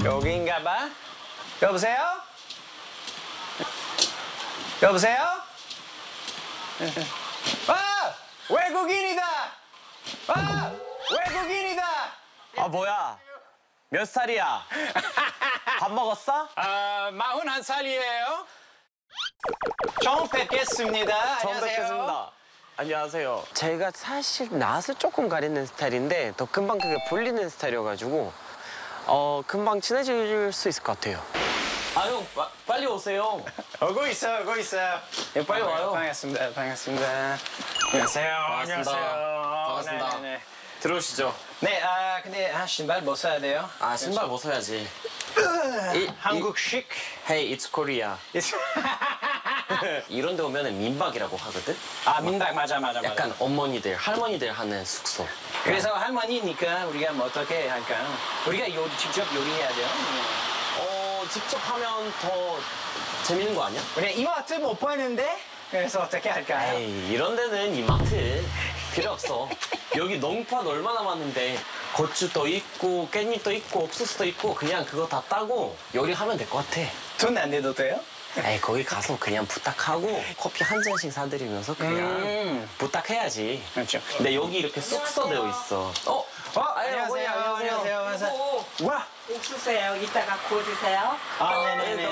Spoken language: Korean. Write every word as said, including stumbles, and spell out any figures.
여기인가 봐. 여보세요? 여보세요? 아! 외국인이다! 아! 외국인이다! 아 뭐야? 몇 살이야? 밥 먹었어? 아, 마흔한 살이에요. 처음 뵙겠습니다. 처음 안녕하세요. 뵙겠습니다. 안녕하세요. 제가 사실 낯을 조금 가리는 스타일인데 더 금방 그게 불리는 스타일이어가지고 어 금방 친해질 수 있을 것 같아요. 아유 빨리 오세요. 오고 있어, 오고 있어. 네, 빨리 와요. 반갑습니다, 반갑습니다. 안녕하세요. 반갑습니다. 안녕하세요. 반갑습니다. 네, 네. 들어오시죠. 네, 아 근데 아, 신발 못 사야 돼요. 아 신발 벗어야지. 이, 한국식. Hey, it's Korea. 이런 데 오면 민박이라고 하거든? 아 민박 맞아, 맞아, 맞아. 약간 어머니들, 할머니들 하는 숙소. 그래서 할머니니까 우리가 뭐 어떻게 할까요? 우리가 요리 직접 요리해야 돼요. 어, 직접 하면 더 재밌는 거 아니야? 우리 이마트 못 파는데 그래서 어떻게 할까요? 에이, 이런 데는 이마트 필요 없어. 여기 농판 얼마나 많은데 고추도 있고 깻잎도 있고 옥수수도 있고 그냥 그거 다 따고 요리하면 될 것 같아. 돈 안 내도 돼요? 에이, 거기 가서 그냥 부탁하고 커피 한 잔씩 사드리면서 그냥 음. 부탁해야지. 그렇죠. 근데 여기 이렇게 숙소되어 있어. 어? 어, 아유, 안녕하세요. 어머니, 안녕하세요. 안녕하세요. 안녕하세요. 와. 옥수수예요. 이따가 구워주세요. 아, 네네네.